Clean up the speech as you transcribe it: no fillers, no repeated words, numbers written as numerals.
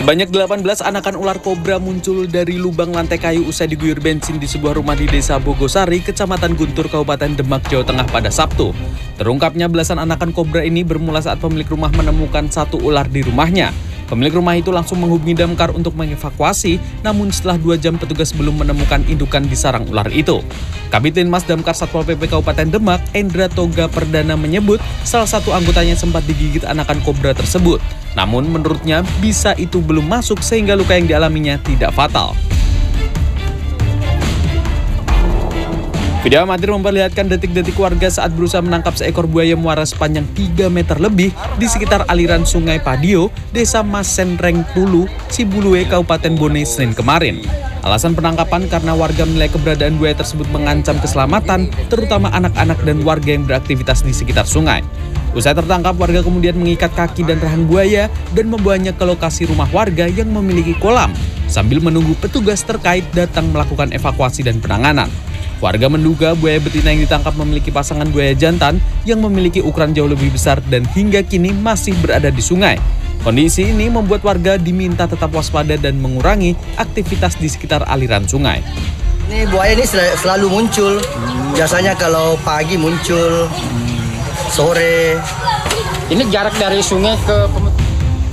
Sebanyak 18 anakan ular kobra muncul dari lubang lantai kayu usai diguyur bensin di sebuah rumah di Desa Bogosari, Kecamatan Guntur, Kabupaten Demak, Jawa Tengah pada Sabtu. Terungkapnya belasan anakan kobra ini bermula saat pemilik rumah menemukan satu ular di rumahnya. Pemilik rumah itu langsung menghubungi damkar untuk mengevakuasi, namun setelah 2 jam petugas belum menemukan indukan di sarang ular itu. Kabid Mas Damkar Satpol PP Kabupaten Demak, Endra Toga Perdana menyebut salah satu anggotanya sempat digigit anakan kobra tersebut. Namun menurutnya bisa itu belum masuk sehingga luka yang dialaminya tidak fatal. Video amatir memperlihatkan detik-detik warga saat berusaha menangkap seekor buaya muara sepanjang 3 meter lebih di sekitar aliran Sungai Padio, Desa Masenreng Tulu, Cibuluwe, Kabupaten Bone, Senin kemarin. Alasan penangkapan karena warga menilai keberadaan buaya tersebut mengancam keselamatan, terutama anak-anak dan warga yang beraktivitas di sekitar sungai. Usai tertangkap, warga kemudian mengikat kaki dan rahang buaya dan membawanya ke lokasi rumah warga yang memiliki kolam, sambil menunggu petugas terkait datang melakukan evakuasi dan penanganan. Warga menduga buaya betina yang ditangkap memiliki pasangan buaya jantan yang memiliki ukuran jauh lebih besar dan hingga kini masih berada di sungai. Kondisi ini membuat warga diminta tetap waspada dan mengurangi aktivitas di sekitar aliran sungai. Ini buaya ini selalu muncul, biasanya kalau pagi muncul, sore. Ini jarak dari sungai ke pemukiman